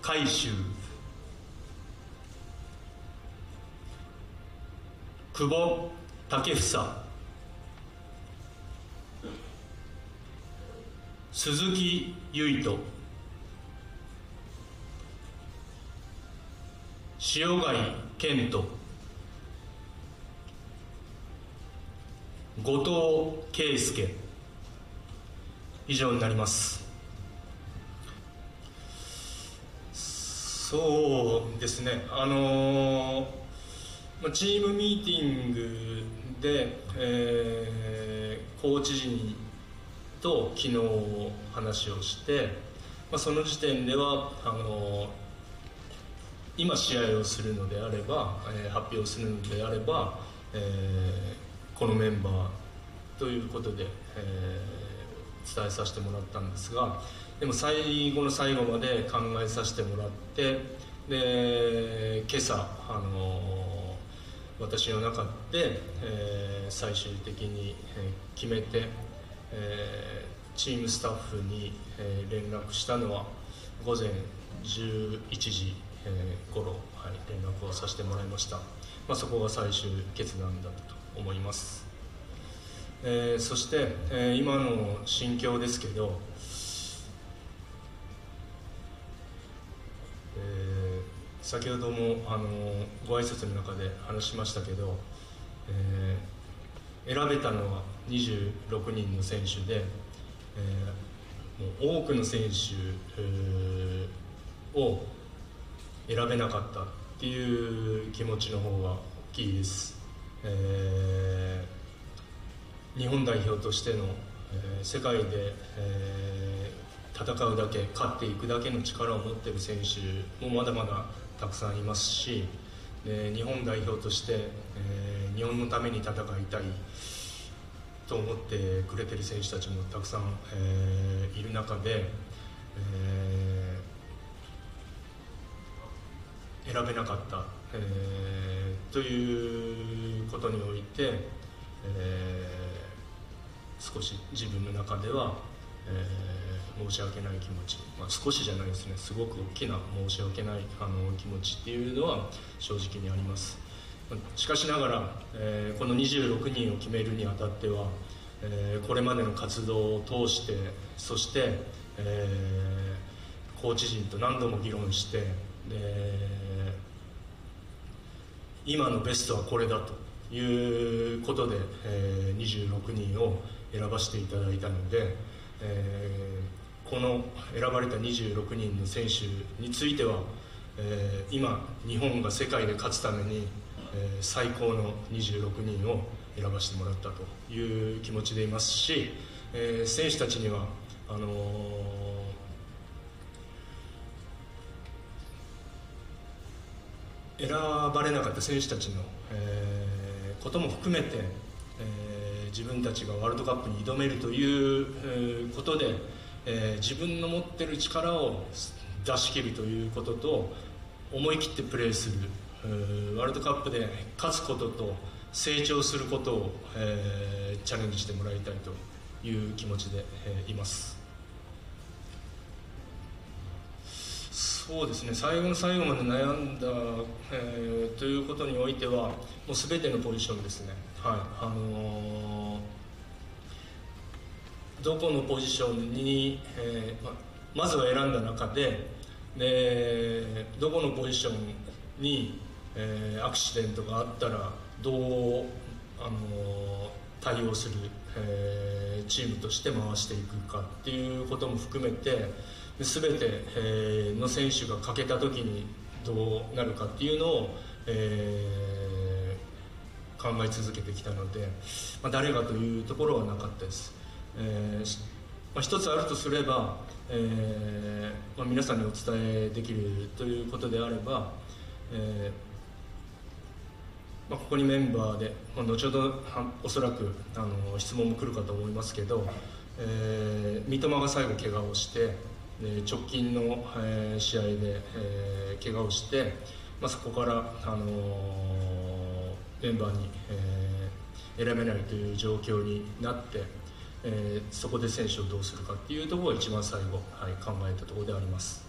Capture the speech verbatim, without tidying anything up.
海舟、久保建英、鈴木唯人、塩貝健人、後藤圭介、以上になります。そうですね、あのー、チームミーティングで、えー、コーチ陣と昨日話をして、まあ、その時点ではあのー、今試合をするのであれば、えー、発表するのであれば、えー、このメンバーということで、えー、伝えさせてもらったんですが、でも最後の最後まで考えさせてもらって、で今朝、あのー、私の中で、えー、最終的に、えー、決めて、えー、チームスタッフに、えー、連絡したのはごぜんじゅういちじ、えー、頃、はい、連絡をさせてもらいました。まあ、そこが最終決断だったと思います。えー、そして、えー、今の心境ですけど、えー、先ほども、あのー、ご挨拶の中で話しましたけど、えー、選べたのはにじゅうろくにんの選手で、えー、もう多くの選手、えー、を選べなかったっていう気持ちの方が大きいです。えー、日本代表としての、えー、世界で、えー戦うだけ、勝っていくだけの力を持っている選手もまだまだたくさんいますし、で日本代表として、えー、日本のために戦いたいと思ってくれている選手たちもたくさん、えー、いる中で、えー、選べなかった、えー、ということにおいて、えー、少し自分の中では、えー申し訳ない気持ち、まあ、少しじゃないですね、すごく大きな申し訳ないあの気持ちっていうのは正直にあります。しかしながら、えー、このにじゅうろくにんを決めるにあたっては、えー、これまでの活動を通して、そして、えー、コーチ陣と何度も議論して、で今のベストはこれだということで、えー、にじゅうろくにんを選ばせていただいたので、えーこの選ばれたにじゅうろくにんの選手については、えー、今日本が世界で勝つために、えー、最高のにじゅうろくにんを選ばせてもらったという気持ちでいますし、えー、選手たちにはあのー、選ばれなかった選手たちの、えー、ことも含めて、えー、自分たちがワールドカップに挑めるという、えー、ことで、えー、自分の持っている力を出し切るということと、思い切ってプレーする、ワールドカップで勝つことと成長することを、えー、チャレンジしてもらいたいという気持ちで、えー、います。そうですね、最後の最後まで悩んだ、えー、ということにおいてはもう全てのポジションですね、はい、あのーどこのポジションに、えーま、まずは選んだ中で、でどこのポジションに、えー、アクシデントがあったらどう、あのー、対応する、えー、チームとして回していくかっていうことも含めて、全て、えー、の選手が欠けた時にどうなるかっていうのを、えー、考え続けてきたので、まあ、誰がというところはなかったです。えーまあ、一つあるとすれば、えーまあ、皆さんにお伝えできるということであれば、えーまあ、ここにメンバーで、まあ、後ほどおそらくあの質問も来るかと思いますけど、えー、三笘が最後怪我をして、で直近の、えー、試合で、えー、怪我をして、まあ、そこから、あのー、メンバーに、えー、選べないという状況になって、えー、そこで選手をどうするかっていうところが一番最後、はい、考えたところであります。